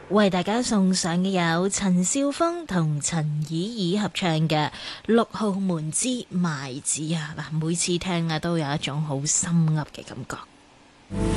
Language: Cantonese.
為大家送上嘅有陳少峰同陳綺儀合唱嘅《六號門之麥子》啊！嗱，每次聽啊都有一種好深噏嘅感覺。